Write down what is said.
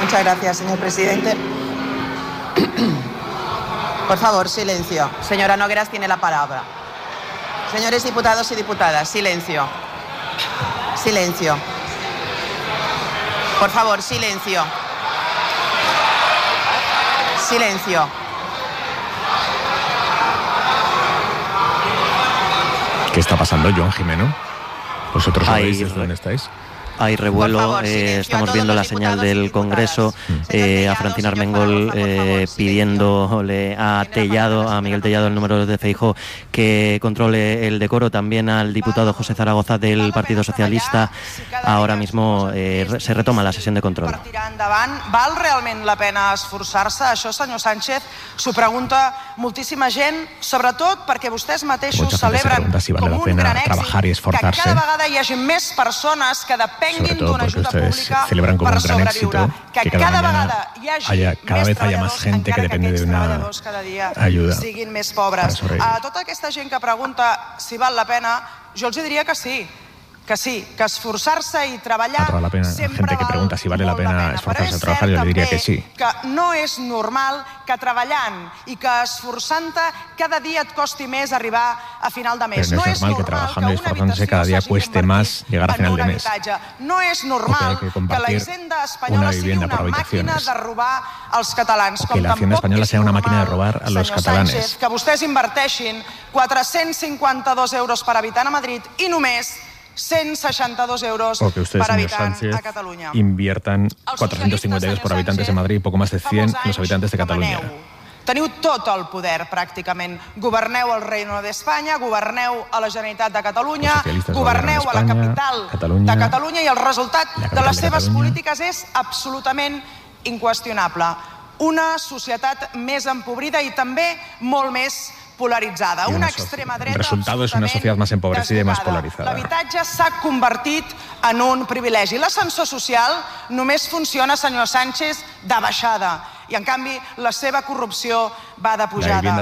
Muchas gracias, señor presidente. Por favor, silencio. Señora Nogueras tiene la palabra. Señores diputados y diputadas, silencio. Silencio. Por favor, silencio. Silencio. ¿Qué está pasando, Joan Jimeno? ¿Vosotros sabéis desde dónde estáis? Hay revuelo, favor, estamos viendo la señal del Congreso, a Francina Armengol pidiéndole a Miguel Tellado, el número de Feijóo, que controle el decoro, también al diputado José Zaragoza del Partido Socialista. Ahora mismo se retoma la sesión de control. Val realment la pena esforçar-se? Això, senyor Sánchez, s'ho pregunta moltíssima gent, sobretot perquè vostès mateixos celebren com un gran èxit que cada vegada hi hagi més persones que depenguin d'una ajuda pública per sobreviure. Que cada vegada hi hagi cada vez haya más gente que depende de una ayuda siguin més pobres. A tota aquesta gent que pregunta si val la pena, jo els diria que sí. Que sí, que esforçar-se i treballar sempre gente que pregunta si vale la pena esforzarse a trabajar, yo le diría que sí. Que no és normal que treballant i que esforçant-te cada dia et costi més arribar a final de mes. Pero no es normal que trabajando y esforzándose cada día cueste más llegar a final de mes. No és normal que la Hisenda espanyola sigui una màquina de robar als catalans. Que la Hacienda española sea una máquina de robar a los catalanes. Que vostès inverteixin 452 euros per habitant a Madrid i només 162 euros o que ustedes, per habitant Sánchez, a Catalunya. Inviertan 452 por habitantes de Madrid y poco más de 100 en los habitantes de Catalunya. Teniu tot el poder, pràcticament. Governeu al Reino d'Espanya, governeu a la Generalitat de Catalunya, governeu a la capital de Catalunya i el resultat de les seves polítiques és absolutament inqüestionable. Una societat més empobrida i també molt més polaritzada. Una extrema dreta. El resultado es una sociedad más empobrecida y más polarizada. L'habitatge s'ha convertit en un privilegi. L'ascensor social només funciona, senyor Sánchez, de baixada. I, en canvi, la seva corrupció va de pujada.